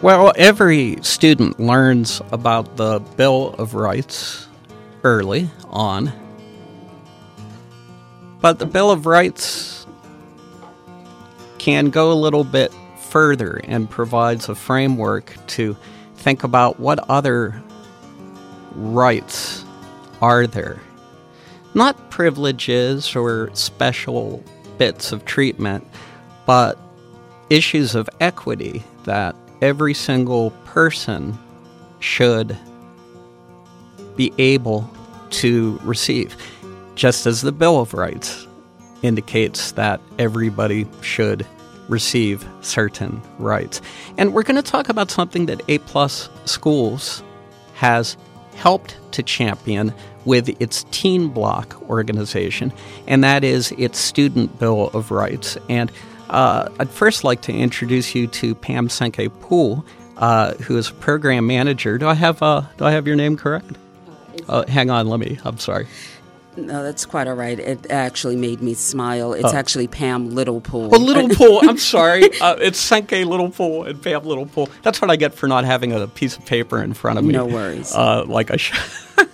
Well, every student learns about the Bill of Rights early on, but the Bill of Rights can go a little bit further and provides a framework to think about what other rights are there. Not privileges or special bits of treatment, but issues of equity that every single person should be able to receive, just as the Bill of Rights indicates that everybody should receive certain rights. And we're going to talk about something that A-Plus Schools has helped to champion with its Teen Block organization, and that is its Student Bill of Rights. And I'd first like to introduce you to Pam Sankey-Poole, who is a program manager. Do I have your name correct? Hang on, I'm sorry. No, that's quite all right. It actually made me smile. It's actually Pam Littlepool. Oh, Littlepool. I'm sorry. It's Sankey Littlepool and Pam Littlepool. That's what I get for not having a piece of paper in front of me. No worries. Like I should.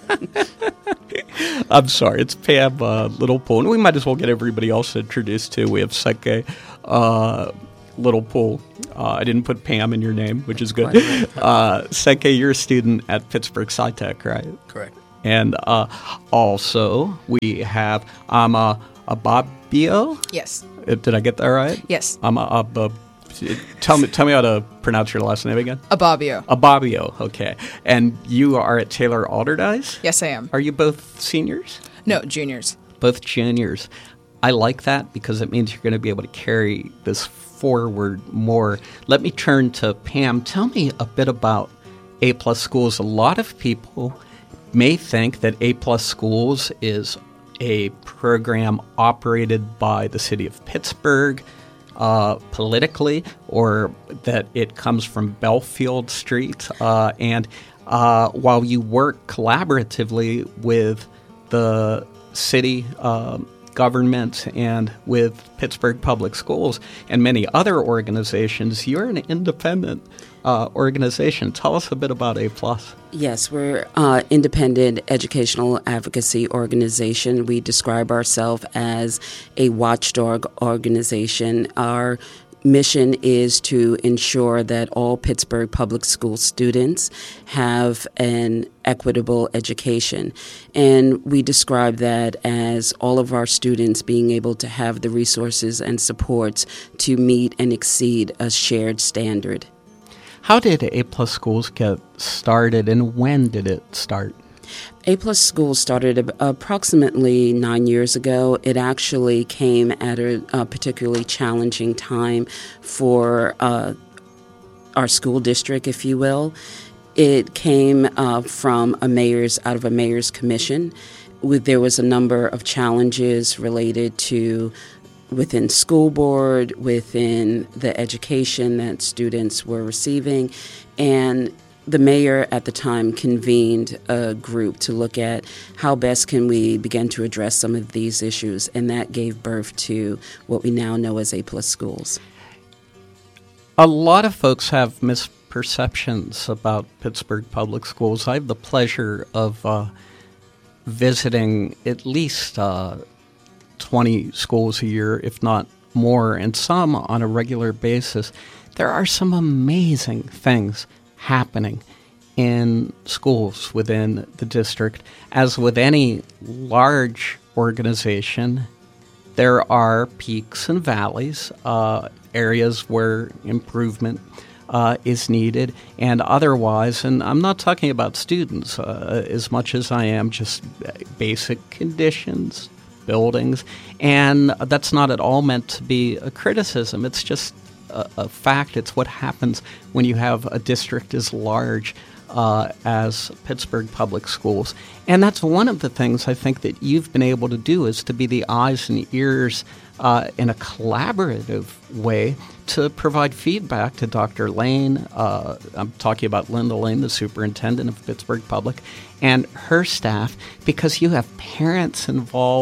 I'm sorry. It's Pam Littlepool. And we might as well get everybody else introduced, too. We have Sankey Littlepool. I didn't put Pam in your name, which is good. Sankey, you're a student at Pittsburgh SciTech, right? Correct. And also, we have Ama Ababio. Yes. Did I get that right? Yes. Tell me how to pronounce your last name again. Ababio. Ababio, okay. And you are at Taylor Alderdice? Yes, I am. Are you both seniors? No, juniors. Both juniors. I like that because it means you're going to be able to carry this forward more. Let me turn to Pam. Tell me a bit about A-Plus Schools. A lot of people may think that A-Plus Schools is a program operated by the city of Pittsburgh politically, or that it comes from Belfield Street. And while you work collaboratively with the city government and with Pittsburgh Public Schools and many other organizations, you're an independent organization. Tell us a bit about A-Plus. Yes, we're an independent educational advocacy organization. We describe ourselves as a watchdog organization. Our mission is to ensure that all Pittsburgh Public School students have an equitable education. And we describe that as all of our students being able to have the resources and supports to meet and exceed a shared standard. How did A-Plus Schools get started, and when did it start? A-Plus Schools started approximately 9 years ago. It actually came at a particularly challenging time for our school district, if you will. It came from out of a mayor's commission. There was a number of challenges related to within school board, within the education that students were receiving, and the mayor at the time convened a group to look at how best can we begin to address some of these issues, and that gave birth to what we now know as A-Plus Schools. A lot of folks have misperceptions about Pittsburgh Public Schools. I have the pleasure of visiting at least 20 schools a year, if not more, and some on a regular basis. There are some amazing things happening in schools within the district. As with any large organization, there are peaks and valleys, areas where improvement is needed, and otherwise, and I'm not talking about students as much as I am just basic conditions, buildings, and that's not at all meant to be a criticism. It's just a fact. It's what happens when you have a district as large as Pittsburgh Public Schools. And that's one of the things I think that you've been able to do, is to be the eyes and ears in a collaborative way to provide feedback to Dr. Lane. I'm talking about Linda Lane, the superintendent of Pittsburgh Public, and her staff, because you have parents involved.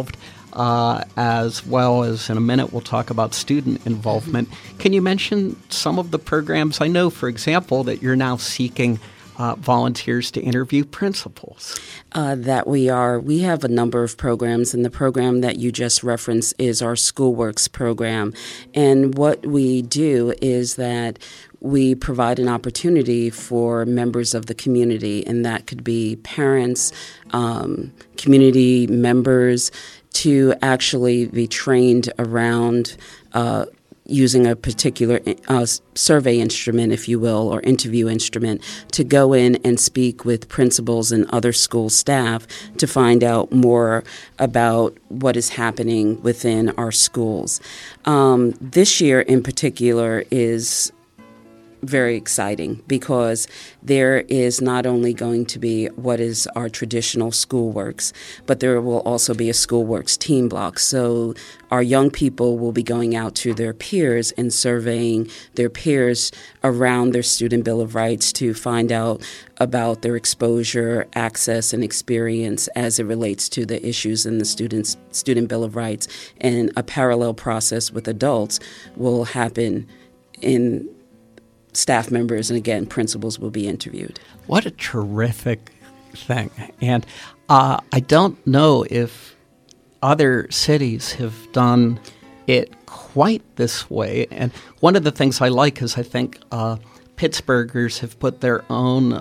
as well as in a minute we'll talk about student involvement. Can you mention some of the programs? I know, for example, that you're now seeking volunteers to interview principals. That we are. We have a number of programs, and the program that you just referenced is our SchoolWorks program. And what we do is that we provide an opportunity for members of the community, and that could be parents, community members, to actually be trained around using a particular survey instrument, if you will, or interview instrument, to go in and speak with principals and other school staff to find out more about what is happening within our schools. This year in particular is very exciting because there is not only going to be what is our traditional SchoolWorks, but there will also be a SchoolWorks team block. So our young people will be going out to their peers and surveying their peers around their Student Bill of Rights to find out about their exposure, access, and experience as it relates to the issues in the Student Bill of Rights. And a parallel process with adults will happen in staff members, and again, principals will be interviewed. What a terrific thing. And I don't know if other cities have done it quite this way. And one of the things I like is I think Pittsburghers have put their own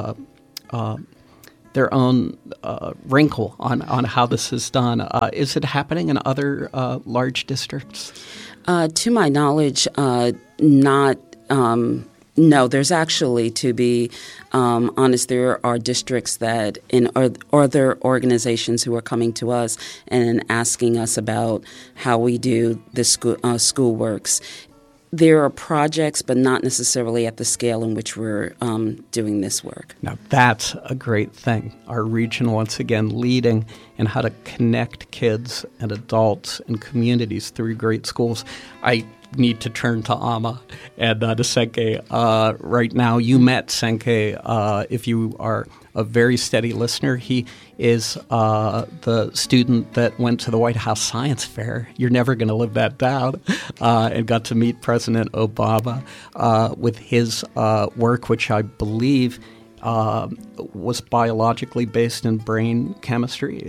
wrinkle on how this is done. Is it happening in other large districts? To my knowledge, not. No, there's actually, to be honest, there are districts that in other organizations who are coming to us and asking us about how we do the SchoolWorks. There are projects, but not necessarily at the scale in which we're doing this work. Now, that's a great thing. Our region, once again, leading in how to connect kids and adults and communities through great schools. I need to turn to Ama and to Senke. Right now, you met Senke. If you are a very steady listener, he is the student that went to the White House Science Fair. You're never going to live that down. And got to meet President Obama with his work, which I believe was biologically based in brain chemistry,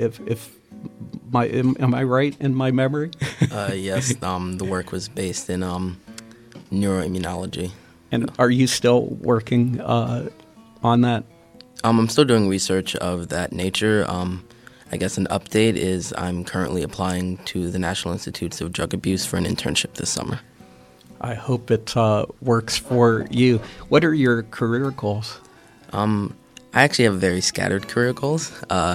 am I right in my memory? Yes, the work was based in neuroimmunology. And are you still working on that? I'm still doing research of that nature. I guess an update is I'm currently applying to the National Institutes of Drug Abuse for an internship this summer. I hope it works for you. What are your career goals? I actually have very scattered career goals.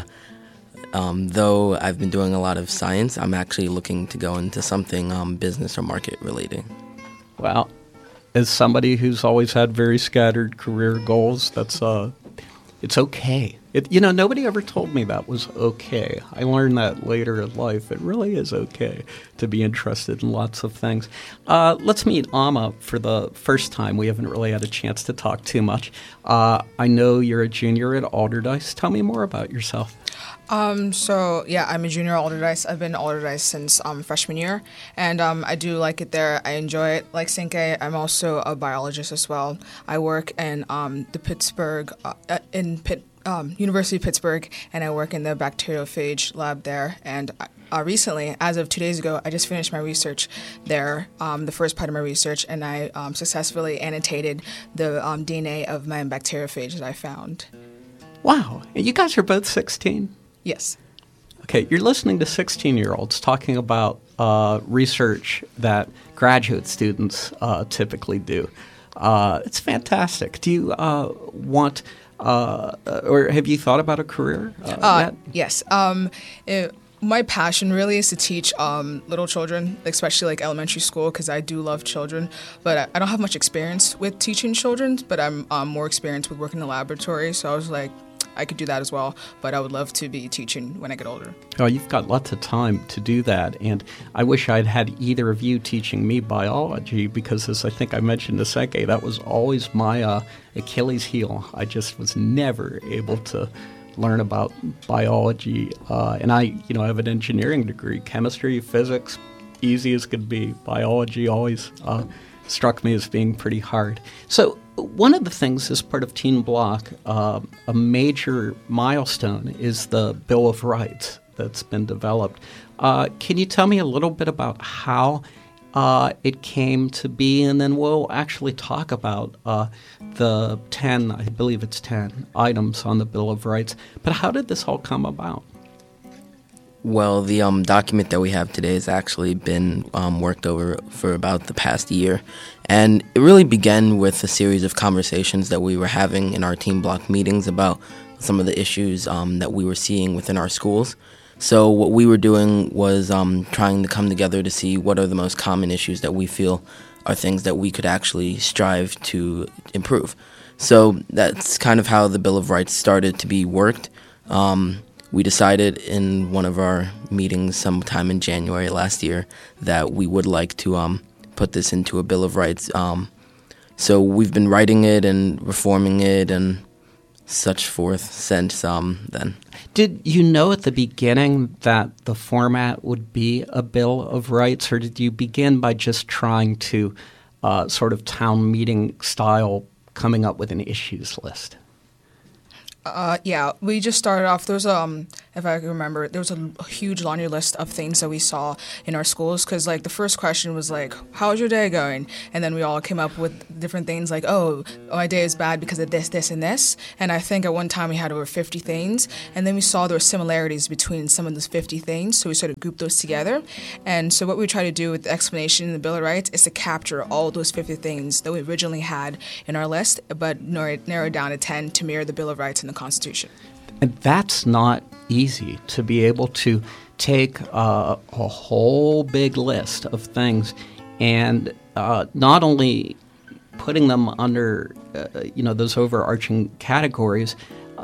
Though I've been doing a lot of science, I'm actually looking to go into something business or market related. Well, as somebody who's always had very scattered career goals, that's it's okay. Nobody ever told me that was okay. I learned that later in life. It really is okay to be interested in lots of things. Let's meet Ama for the first time. We haven't really had a chance to talk too much. I know you're a junior at Allderdice. Tell me more about yourself. I'm a junior at Allderdice. I've been at Allderdice since freshman year, and I do like it there. I enjoy it. Like Senke, I'm also a biologist as well. I work in the Pittsburgh, University of Pittsburgh, and I work in the bacteriophage lab there. And recently, as of 2 days ago, I just finished my research there, the first part of my research, and I successfully annotated the DNA of my bacteriophage that I found. Wow. And you guys are both 16? Yes. Okay, you're listening to 16-year-olds talking about research that graduate students typically do. It's fantastic. Do you want, or have you thought about a career yet? Yes. My passion really is to teach little children, especially like elementary school, because I do love children. But I don't have much experience with teaching children, but I'm more experienced with working in the laboratory. So I was like, I could do that as well, but I would love to be teaching when I get older. Oh, you've got lots of time to do that, and I wish I'd had either of you teaching me biology, because as I think I mentioned to Senke, that was always my Achilles heel. I just was never able to learn about biology. And I have an engineering degree, chemistry, physics, easy as could be. Biology always struck me as being pretty hard. So one of the things as part of Teen Bloc, a major milestone is the Bill of Rights that's been developed. Can you tell me a little bit about how it came to be, and then we'll actually talk about the 10, I believe it's 10 items on the Bill of Rights. But how did this all come about? Well, the document that we have today has actually been worked over for about the past year. And it really began with a series of conversations that we were having in our Teen Bloc meetings about some of the issues that we were seeing within our schools. So what we were doing was trying to come together to see what are the most common issues that we feel are things that we could actually strive to improve. So that's kind of how the Bill of Rights started to be worked. We decided in one of our meetings sometime in January last year that we would like to put this into a Bill of Rights. So we've been writing it and reforming it and such forth since then. Did you know at the beginning that the format would be a Bill of Rights, or did you begin by just trying to sort of town meeting style coming up with an issues list? Yeah, we just started off. There was if I can remember, there was a huge laundry list of things that we saw in our schools. Because like the first question was like, "How's your day going?" And then we all came up with different things like, "Oh, my day is bad because of this, this, and this." And I think at one time we had over 50 things. And then we saw there were similarities between some of those 50 things, so we sort of grouped those together. And so what we try to do with the explanation in the Bill of Rights is to capture all those 50 things that we originally had in our list, but narrow down to 10 to mirror the Bill of Rights and the Constitution. And that's not easy, to be able to take a whole big list of things and not only putting them under those overarching categories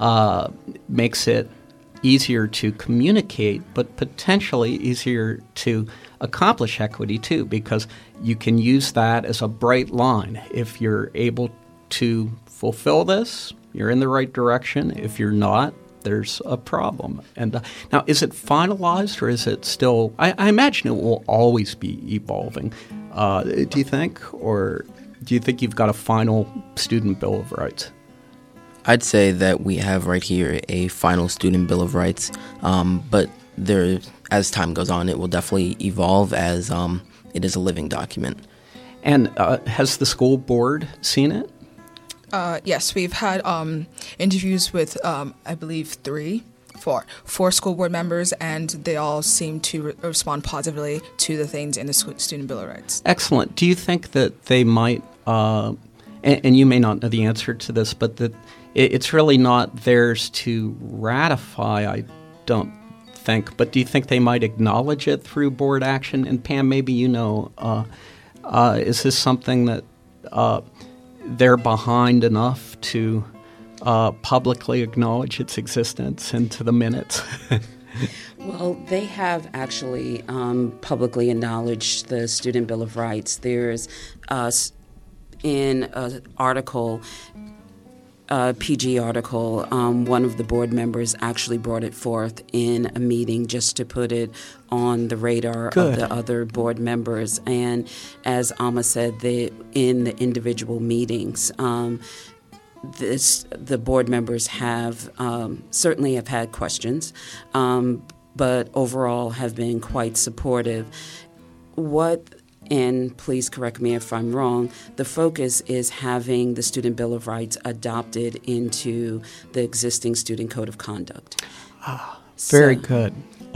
makes it easier to communicate, but potentially easier to accomplish equity too, because you can use that as a bright line. If you're able to fulfill this, you're in the right direction. If you're not, there's a problem. And now, is it finalized, or is it still? I imagine it will always be evolving. Do you think, or do you think you've got a final student Bill of Rights? I'd say that we have right here a final student Bill of Rights, but there, as time goes on, it will definitely evolve as it is a living document. And has the school board seen it? Yes, we've had interviews with, I believe, four school board members, and they all seem to respond positively to the things in the Student Bill of Rights. Excellent. Do you think that they might, and you may not know the answer to this, but that it's really not theirs to ratify, I don't think, but do you think they might acknowledge it through board action? And Pam, maybe you know, is this something that they're behind enough to publicly acknowledge its existence into the minutes? Well, they have actually publicly acknowledged the Student Bill of Rights. There's in an article, PG article, one of the board members actually brought it forth in a meeting just to put it on the radar of the other board members. And as Alma said, in the individual meetings, the board members have certainly have had questions, but overall have been quite supportive. And please correct me if I'm wrong, the focus is having the Student Bill of Rights adopted into the existing Student Code of Conduct. Very good.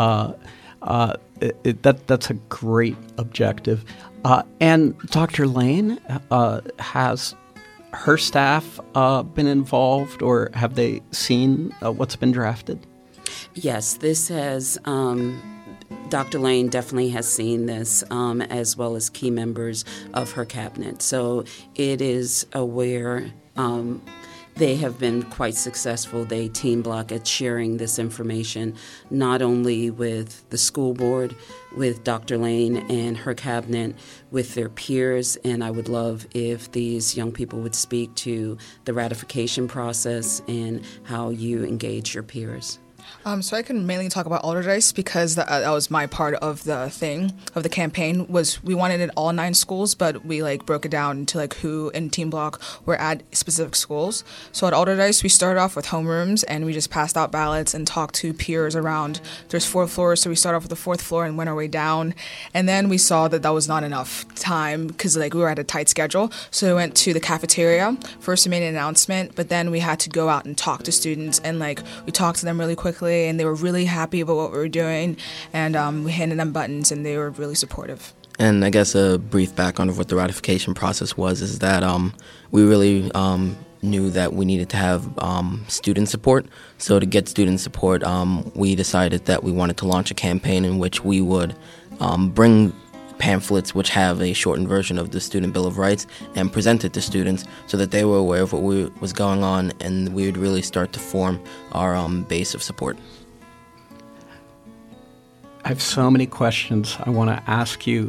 That's a great objective. And Dr. Lane, has her staff been involved, or have they seen what's been drafted? Yes, this has... Dr. Lane definitely has seen this, as well as key members of her cabinet. So it is aware they have been quite successful. They team block at sharing this information, not only with the school board, with Dr. Lane and her cabinet, with their peers, and I would love if these young people would speak to the ratification process and how you engage your peers. So I can mainly talk about Allderdice because that was my part of the campaign. Was we wanted it all 9 schools, but we broke it down into who in Team Block were at specific schools. So at Allderdice, we started off with homerooms and we just passed out ballots and talked to peers around. There's 4 floors, so we started off with the 4th floor and went our way down. And then we saw that was not enough time because we were at a tight schedule. So we went to the cafeteria. First we made an announcement, but then we had to go out and talk to students, and we talked to them really quickly. And they were really happy about what we were doing, and we handed them buttons, and they were really supportive. And I guess a brief background of what the ratification process was is that we really knew that we needed to have student support. So to get student support, we decided that we wanted to launch a campaign in which we would bring pamphlets which have a shortened version of the Student Bill of Rights and present it to students so that they were aware of what was going on, and we would really start to form our base of support. I have so many questions I want to ask you.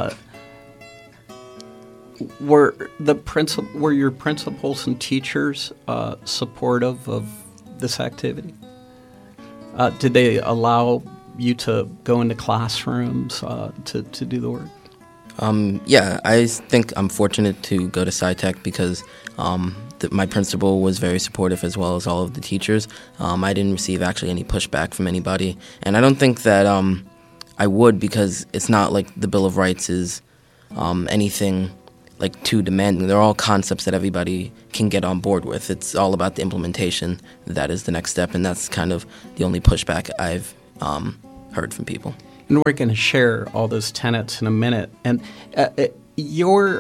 Were your principals and teachers supportive of this activity? Did they allow you to go into classrooms to do the work? Yeah, I think I'm fortunate to go to SciTech because my principal was very supportive, as well as all of the teachers. I didn't receive actually any pushback from anybody, and I don't think that I would, because it's not like the Bill of Rights is anything too demanding. They're all concepts that everybody can get on board with. It's all about the implementation. That is the next step, and that's kind of the only pushback I've heard from people. And we're going to share all those tenets in a minute. And your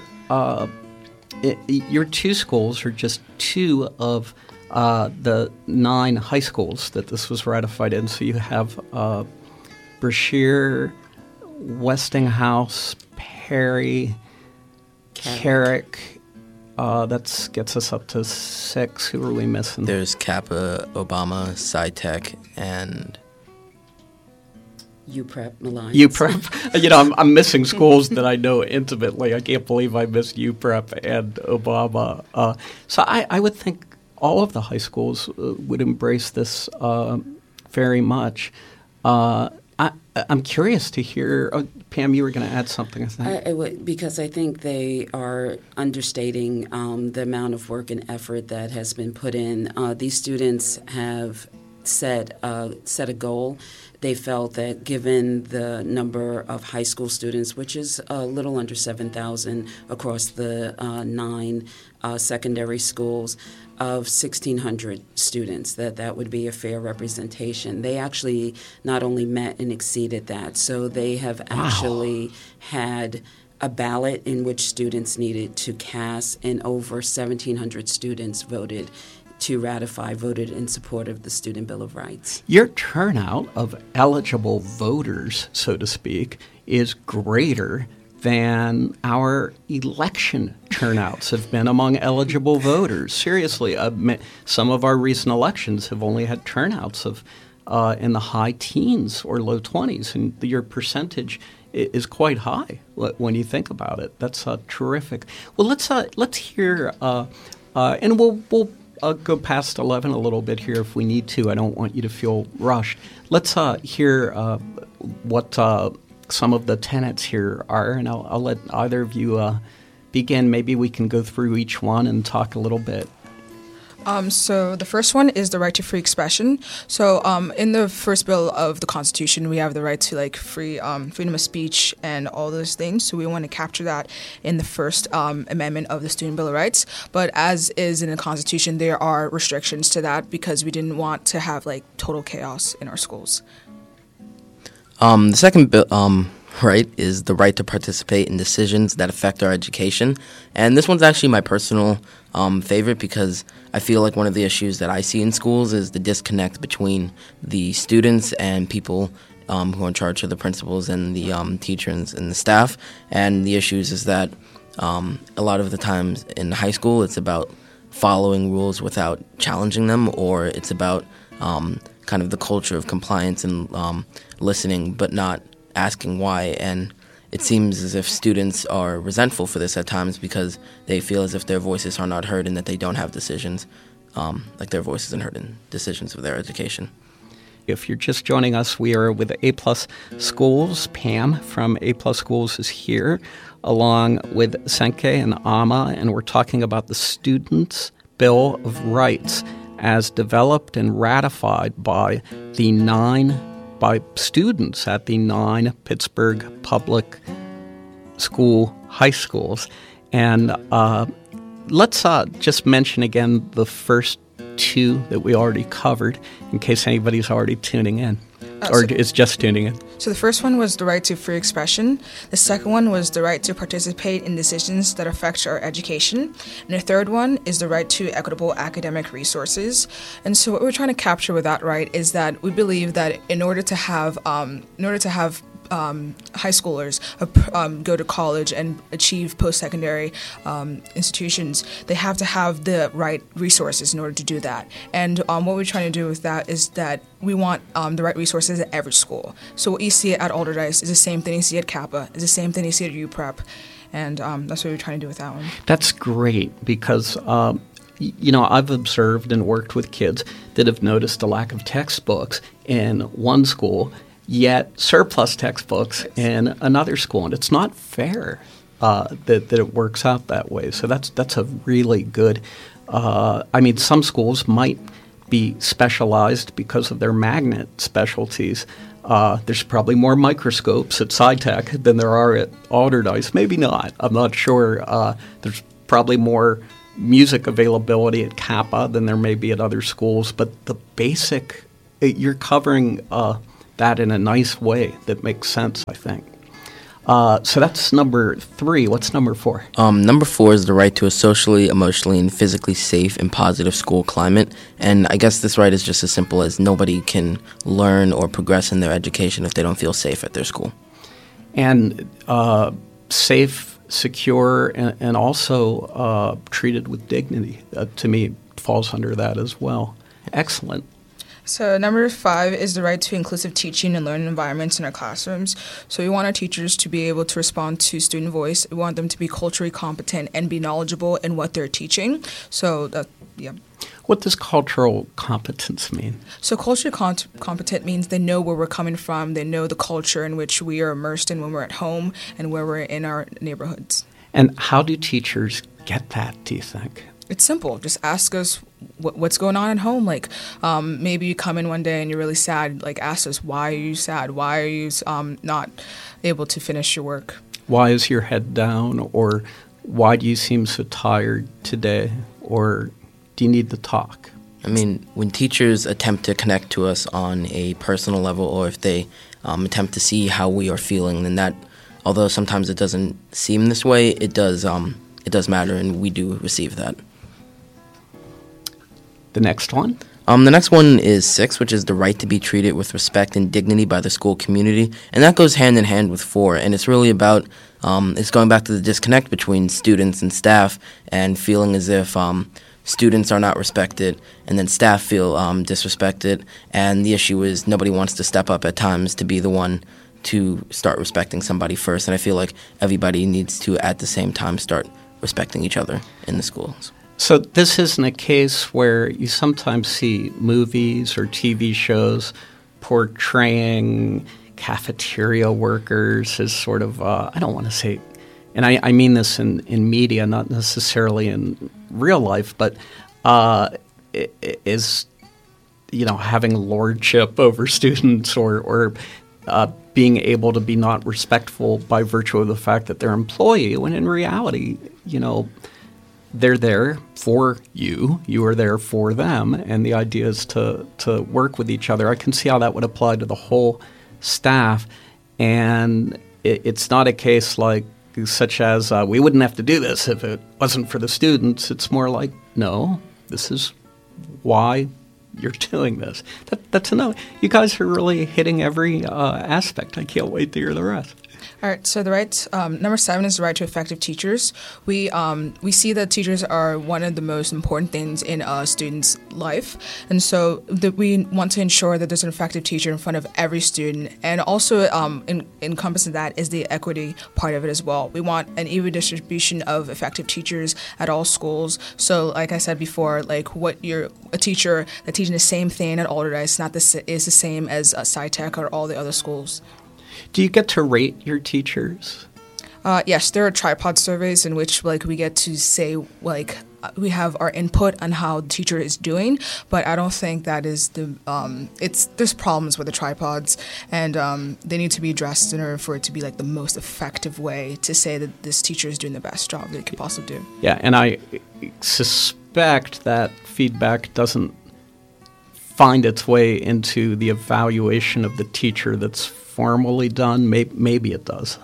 2 schools are just 2 of the 9 high schools that this was ratified in. So you have Brashear, Westinghouse, Perry, Carrick. That gets us up to 6. Who are we missing? There's Kappa, Obama, SciTech, and UPrep, Alliance. UPrep. I'm missing schools that I know intimately. I can't believe I missed UPrep and Obama. So I would think all of the high schools would embrace this very much. I'm curious to hear. Pam, you were going to add something, I think. Because I think they are understating the amount of work and effort that has been put in. These students have set a goal. They felt that given the number of high school students, which is a little under 7,000 across the 9 secondary schools, of 1,600 students, that would be a fair representation. They actually not only met and exceeded that, so they have actually had a ballot in which students needed to cast, and over 1,700 students voted in support of the Student Bill of Rights. Your turnout of eligible voters, so to speak, is greater than our election turnouts have been among eligible voters. Seriously, some of our recent elections have only had turnouts of in the high teens or low 20s, and your percentage is quite high when you think about it. That's terrific. Well, let's hear, and we'll go past 11 a little bit here if we need to. I don't want you to feel rushed. Let's hear what some of the tenets here are, and I'll let either of you begin. Maybe we can go through each one and talk a little bit. So the first one is the right to free expression. So in the first bill of the Constitution, we have the right to freedom of speech and all those things. So we want to capture that in the first amendment of the Student Bill of Rights. But as is in the Constitution, there are restrictions to that because we didn't want to have total chaos in our schools. The second bill, right, is the right to participate in decisions that affect our education. And this one's actually my personal favorite because I feel like one of the issues that I see in schools is the disconnect between the students and people who are in charge of the principals and the teachers and the staff. And the issues is that a lot of the times in high school it's about following rules without challenging them, or it's about kind of the culture of compliance and listening but not asking why. And it seems as if students are resentful for this at times because they feel as if their voices are not heard and that they don't have decisions, like their voice isn't heard in decisions of their education. If you're just joining us, we are with A Plus Schools. Pam from A Plus Schools is here, along with Senke and Ama, and we're talking about the Students' Bill of Rights as developed and ratified by students at the 9 Pittsburgh public school high schools. And let's just mention again the first 2 that we already covered in case anybody's already tuning in or is just tuning in. So the first one was the right to free expression. The second one was the right to participate in decisions that affect our education. And the third one is the right to equitable academic resources. And so what we're trying to capture with that right is that we believe that in order to have high schoolers go to college and achieve post-secondary institutions, they have to have the right resources in order to do that. And what we're trying to do with that is that we want the right resources at every school. So what you see at Alderdice is the same thing you see at Kappa, is the same thing you see at UPrep, and that's what we're trying to do with that one. That's great because I've observed and worked with kids that have noticed a lack of textbooks in one school, yet surplus textbooks in another school. And it's not fair that it works out that way. So that's a really good some schools might be specialized because of their magnet specialties. There's probably more microscopes at SciTech than there are at Alderdice. Maybe not. I'm not sure. There's probably more music availability at Kappa than there may be at other schools. But the basic, you're covering that in a nice way that makes sense, I think. So that's number 3. What's number 4? Number 4 is the right to a socially, emotionally, and physically safe and positive school climate. And I guess this right is just as simple as nobody can learn or progress in their education if they don't feel safe at their school. And safe, secure, and also treated with dignity, to me, falls under that as well. Excellent. So number 5 is the right to inclusive teaching and learning environments in our classrooms. So we want our teachers to be able to respond to student voice. We want them to be culturally competent and be knowledgeable in what they're teaching. So What does cultural competence mean? So culturally competent means they know where we're coming from. They know the culture in which we are immersed in when we're at home and where we're in our neighborhoods. And how do teachers get that, do you think? It's simple. Just ask us what's going on at home. Like maybe you come in one day and you're really sad. Like ask us, why are you sad? Why are you not able to finish your work? Why is your head down? Or why do you seem so tired today? Or do you need to talk? I mean, when teachers attempt to connect to us on a personal level, or if they attempt to see how we are feeling, then that, although sometimes it doesn't seem this way, it does matter, and we do receive that. The next one? The next one is 6, which is the right to be treated with respect and dignity by the school community. And that goes hand in hand with 4. And it's really about, it's going back to the disconnect between students and staff and feeling as if students are not respected and then staff feel disrespected. And the issue is nobody wants to step up at times to be the one to start respecting somebody first. And I feel like everybody needs to, at the same time, start respecting each other in the schools. So this isn't a case where you sometimes see movies or TV shows portraying cafeteria workers as sort of, I don't want to say, and I mean this in media, not necessarily in real life, but is, having lordship over students or being able to be not respectful by virtue of the fact that they're an employee, when in reality, they're there for you. You are there for them, and the idea is to work with each other. I can see how that would apply to the whole staff, and it's not a case such as we wouldn't have to do this if it wasn't for the students. It's more like, no, this is why you're doing this. That's enough. You guys are really hitting every aspect. I can't wait to hear the rest. All right, so the right number 7 is the right to effective teachers. We see that teachers are one of the most important things in a student's life, and so we want to ensure that there's an effective teacher in front of every student, and also encompassing that is the equity part of it as well. We want an even distribution of effective teachers at all schools. So, like I said before, like a teacher that teaching the same thing at Alderdice is the same as SciTech or all the other schools. Do you get to rate your teachers? Yes, there are tripod surveys in which we get to say we have our input on how the teacher is doing, but I don't think that is there's problems with the tripods, and they need to be addressed in order for it to be the most effective way to say that this teacher is doing the best job they could possibly do. Yeah, and I suspect that feedback doesn't find its way into the evaluation of the teacher that's formally done. Maybe it does.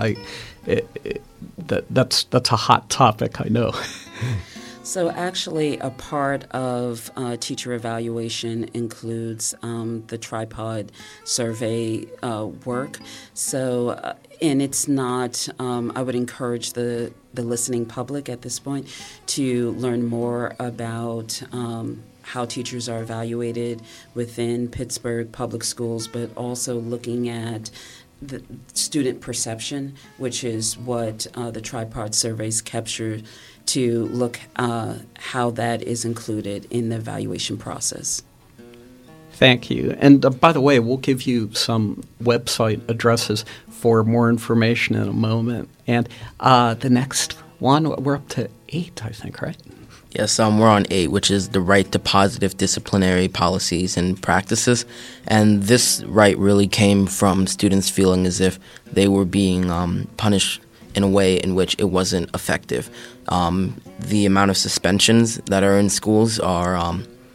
That's a hot topic, I know. So actually, a part of teacher evaluation includes the tripod survey work. So, and it's not, I would encourage the listening public at this point to learn more about how teachers are evaluated within Pittsburgh Public Schools, but also looking at the student perception, which is what the tripod surveys capture, to look how that is included in the evaluation process. Thank you. And by the way, we'll give you some website addresses for more information in a moment. And the next one, we're up to 8, I think, right? Yes, we're on 8, which is the right to positive disciplinary policies and practices. And this right really came from students feeling as if they were being punished in a way in which it wasn't effective. The amount of suspensions that are in schools are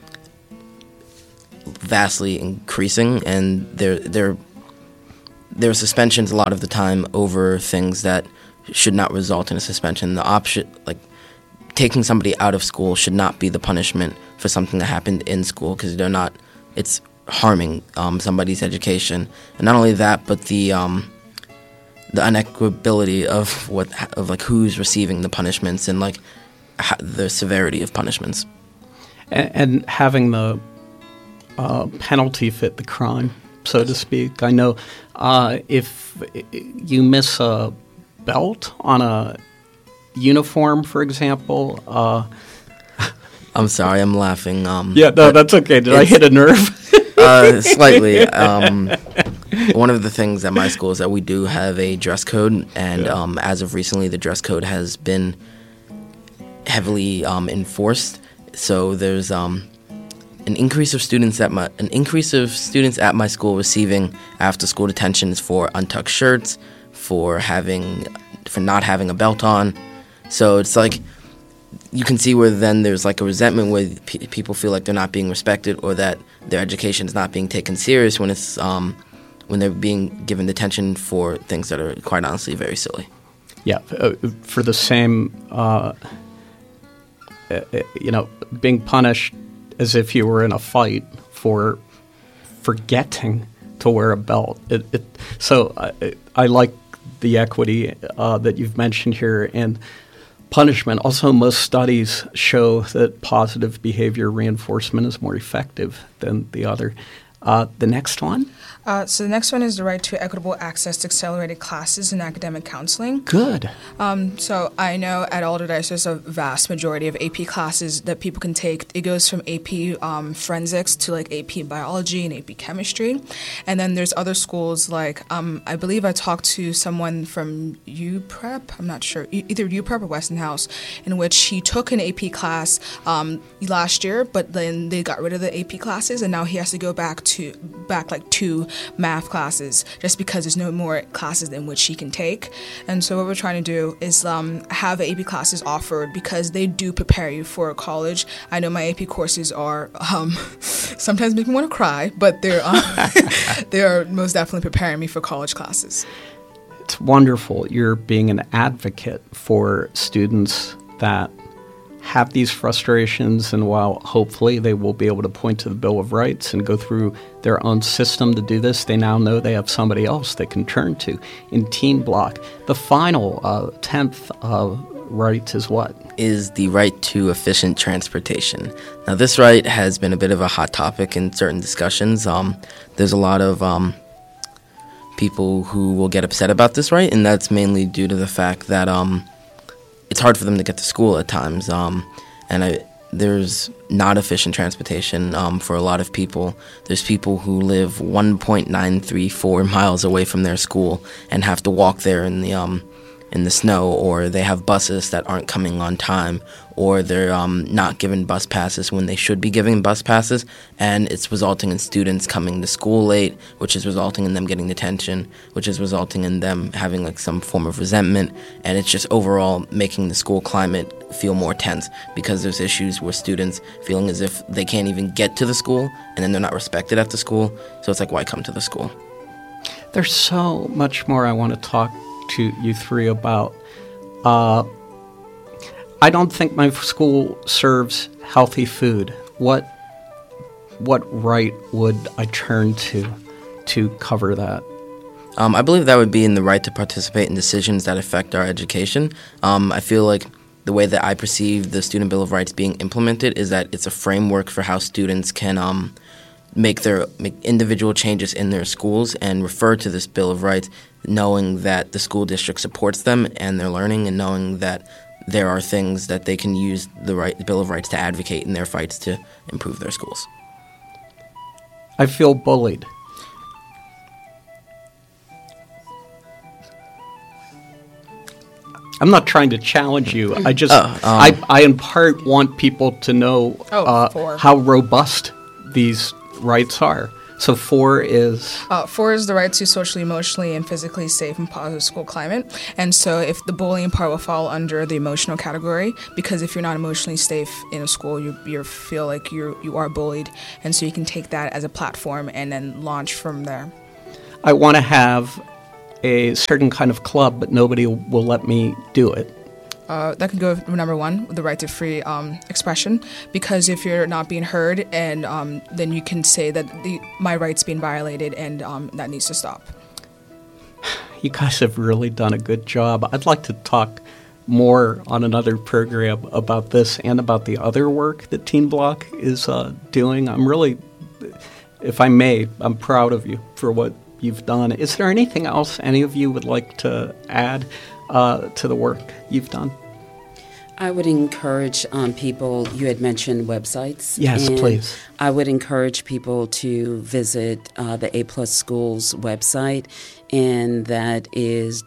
vastly increasing, and there are suspensions a lot of the time over things that should not result in a suspension. The option, taking somebody out of school should not be the punishment for something that happened in school, because it's harming somebody's education. And not only that, but the inequitability of who's receiving the punishments and the severity of punishments. And having the penalty fit the crime, so to speak. I know if you miss a belt on a uniform, for example. I'm sorry, I'm laughing. Yeah, no, that's okay. Did I hit a nerve? Slightly. One of the things at my school is that we do have a dress code, and as of recently, the dress code has been heavily enforced. So there's an increase of students at my school receiving after-school detentions for untucked shirts, for not having a belt on. So it's you can see where then there's a resentment where people feel like they're not being respected, or that their education is not being taken serious when it's when they're being given detention for things that are quite honestly very silly. Yeah, for the same, being punished as if you were in a fight for forgetting to wear a belt. So I like the equity that you've mentioned here, and punishment. Also, most studies show that positive behavior reinforcement is more effective than the other. The next one? So the next one is the right to equitable access to accelerated classes and academic counseling. Good. So I know at Alderdice there's a vast majority of AP classes that people can take. It goes from AP forensics to AP biology and AP chemistry. And then there's other schools I believe I talked to someone from UPrep, I'm not sure, either UPrep or Westinghouse, in which he took an AP class last year, but then they got rid of the AP classes, and now he has to go back two math classes just because there's no more classes in which he can take. And so what we're trying to do is have AP classes offered, because they do prepare you for college. I know my AP courses are sometimes make me want to cry, but they are most definitely preparing me for college classes. It's wonderful. You're being an advocate for students that have these frustrations, and while hopefully they will be able to point to the Bill of Rights and go through their own system to do this, they now know they have somebody else they can turn to in Teen Bloc. The final 10th right is what? Is the right to efficient transportation. Now, this right has been a bit of a hot topic in certain discussions. There's a lot of people who will get upset about this right, and that's mainly due to the fact that it's hard for them to get to school at times, there's not efficient transportation for a lot of people. There's people who live 1.934 miles away from their school and have to walk there in the snow, or they have buses that aren't coming on time, or they're not given bus passes when they should be giving bus passes, and it's resulting in students coming to school late, which is resulting in them getting detention, which is resulting in them having like some form of resentment, and it's just overall making the school climate feel more tense, because there's issues with students feeling as if they can't even get to the school, and then they're not respected at the school, so it's like, why come to the school? There's so much more I want to talk to you three about. I don't think my school serves healthy food. What right would I turn to cover that? I believe that would be in the right to participate in decisions that affect our education. I feel like the way that I perceive the Student Bill of Rights being implemented is that it's a framework for how students can make individual changes in their schools and refer to this Bill of Rights, knowing that the school district supports them and their learning, and knowing that there are things that they can use the Bill of Rights to advocate in their fights to improve their schools. I feel bullied. I'm not trying to challenge you. I just, I in part want people to know how robust these rights are. So 4 is? 4 is the right to socially, emotionally, and physically safe and positive school climate. And so if the bullying part will fall under the emotional category, because if you're not emotionally safe in a school, you feel like you are bullied. And so you can take that as a platform and then launch from there. I want to have a certain kind of club, but nobody will let me do it. That could go with number 1, the right to free expression, because if you're not being heard, and then you can say that my right's being violated, and that needs to stop. You guys have really done a good job. I'd like to talk more on another program about this and about the other work that Teen Bloc is doing. I'm really, if I may, I'm proud of you for what you've done. Is there anything else any of you would like to add to the work you've done? I would encourage people, you had mentioned websites. Yes, please. I would encourage people to visit the A Plus Schools website, and that is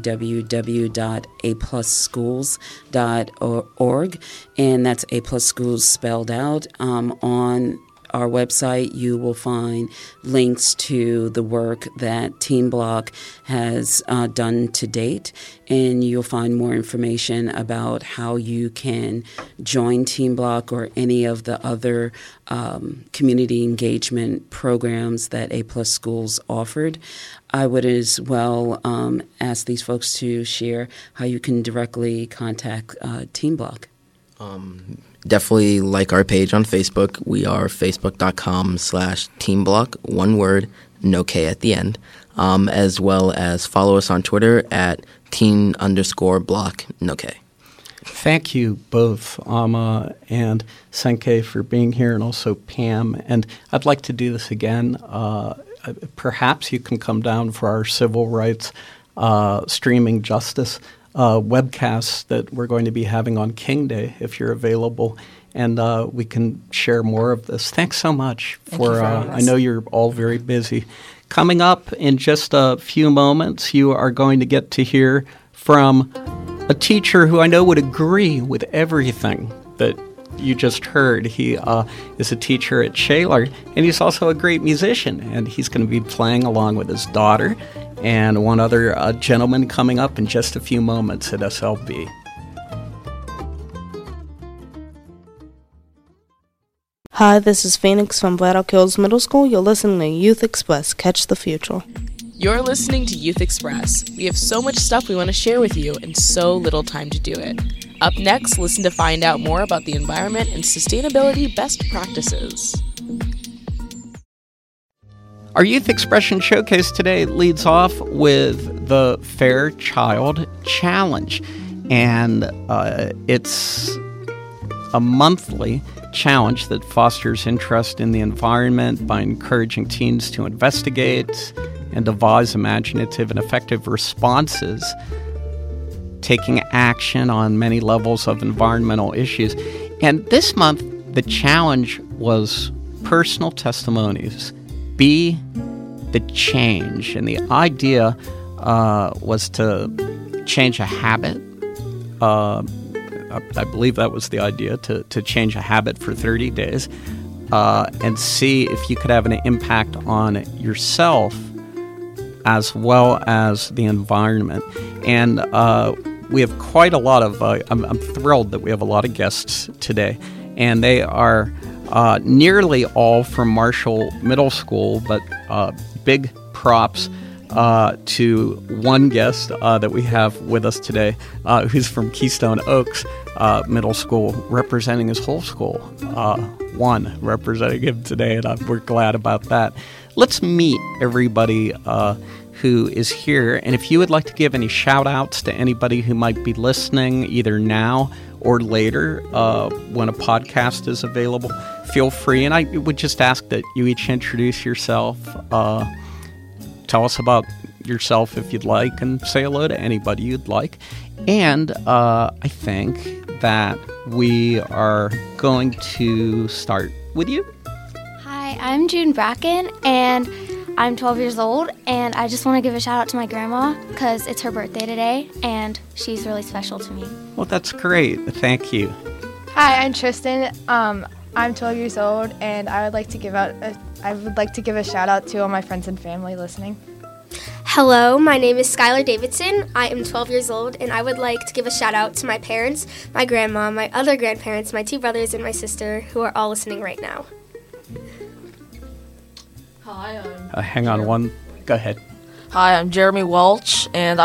www.aplusschools.org, and that's A Plus Schools spelled out. On our website, you will find links to the work that Teen Bloc has done to date, and you'll find more information about how you can join Teen Bloc or any of the other community engagement programs that A Plus Schools offered. I would as well ask these folks to share how you can directly contact Teen Bloc. Definitely like our page on Facebook. We are facebook.com/teenbloc, one word, no K at the end, as well as follow us on Twitter at teen_block, no K. Thank you both, Amma and Senke, for being here, and also Pam. And I'd like to do this again. Perhaps you can come down for our civil rights streaming justice webcasts that we're going to be having on King Day, if you're available, and we can share more of this. Thanks so much for I know you're all very busy. Coming up in just a few moments, you are going to get to hear from a teacher who I know would agree with everything that you just heard. He is a teacher at Shaler, and he's also a great musician, and he's going to be playing along with his daughter and one other gentleman coming up in just a few moments at SLB. Hi, this is Phoenix from Black Oak Hills Middle School. You're listening to Youth Express. Catch the future. You're listening to Youth Express. We have so much stuff we want to share with you and so little time to do it. Up next, listen to find out more about the environment and sustainability best practices. Our Youth Expression Showcase today leads off with the Fairchild Challenge. And it's a monthly challenge that fosters interest in the environment by encouraging teens to investigate and devise imaginative and effective responses, taking action on many levels of environmental issues. And this month, the challenge was personal testimonies. Be the change. And the idea was to change a habit. I believe that was the idea, to change a habit for 30 days and see if you could have an impact on yourself as well as the environment. And we have quite a lot of, I'm thrilled that we have a lot of guests today. And they are nearly all from Marshall Middle School, but big props to one guest that we have with us today, who's from Keystone Oaks Middle School, representing his whole school. One representing him today, and we're glad about that. Let's meet everybody who is here, and if you would like to give any shout-outs to anybody who might be listening, either now or later when a podcast is available, feel free. And I would just ask that you each introduce yourself. Tell us about yourself if you'd like, and say hello to anybody you'd like. And I think that we are going to start with you. Hi, I'm June Bracken, and I'm 12 years old, and I just want to give a shout out to my grandma because it's her birthday today, and she's really special to me. Well, that's great. Thank you. Hi, I'm Tristan. I'm 12 years old, and I would like to give a shout out to all my friends and family listening. Hello, my name is Skylar Davidson. I am 12 years old, and I would like to give a shout out to my parents, my grandma, my other grandparents, my 2 brothers, and my sister, who are all listening right now. Hi, hang on one. Go ahead. Hi, I'm Jeremy Welch, and